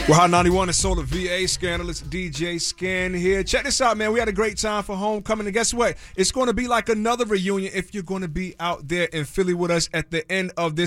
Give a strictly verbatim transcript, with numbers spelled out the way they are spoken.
We're Hot ninety-one and Solar V A Scandalous D J Scan here. Check this out, man. We had a great time for homecoming, and guess what? It's going to be like another reunion if you're going to be out there in Philly with us at the end of this